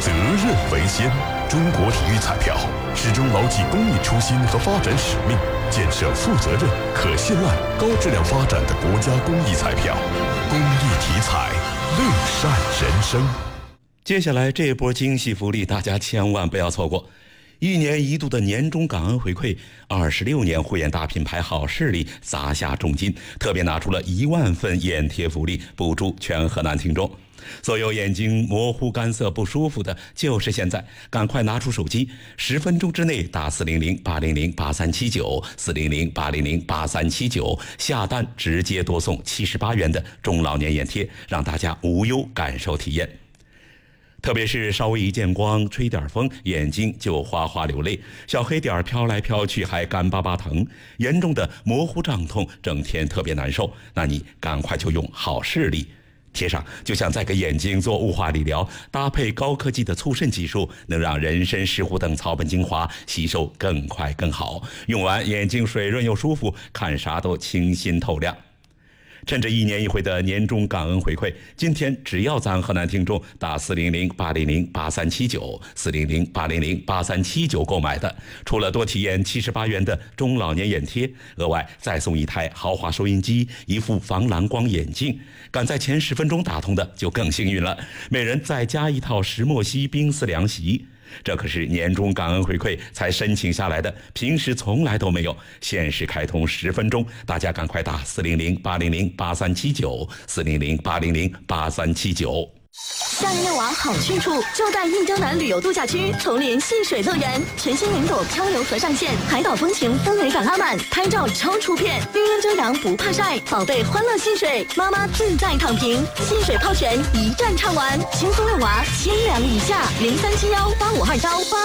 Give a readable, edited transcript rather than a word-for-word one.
责任为先。中国体育彩票始终牢记公益初心和发展使命，建设负责任、可信赖、高质量发展的国家公益彩票。公益体彩，乐善人生。 接下来这波惊喜福利，大家千万不要错过。1年1度的年终感恩回馈，26年护眼大品牌好视力砸下重金，特别拿出了1万份眼贴福利，补助全河南听众。所有眼睛模糊、干涩、不舒服的，就是现在，赶快拿出手机，10分钟之内打400-800-8379，400-800-8379，下单直接多送78元的中老年眼贴，让大家无忧感受体验。特别是稍微一见光，吹点风，眼睛就哗哗流泪，小黑点飘来飘去，还干巴巴疼，严重的模糊胀痛，整天特别难受，那你赶快就用好视力。贴上就像在给眼睛做雾化理疗，搭配高科技的促渗技术，能让人参、石斛等草本精华吸收更快更好，用完眼睛水润又舒服，看啥都清新透亮。趁着1年1回的年终感恩回馈，今天只要咱河南听众打400-800-8379，400-800-8379购买的，除了多体验78元的中老年眼贴，额外再送1台豪华收音机、1副防蓝光眼镜。赶在前10分钟打通的就更幸运了，每人再加1套石墨烯冰丝凉席。这可是年终感恩回馈才申请下来的，平时从来都没有。限时开通10分钟，大家赶快打400-800-8379，400-800-8379。 夏日遛娃好去处，就在印洲南旅游度假区丛林戏水乐园，全新云朵漂流河上线，海岛风情氛围感拉满，拍照超出片，绿荫遮阳不怕晒，宝贝欢乐戏水，妈妈自在躺平，戏水泡泉一站唱完，轻松遛娃，千两以下，03718528。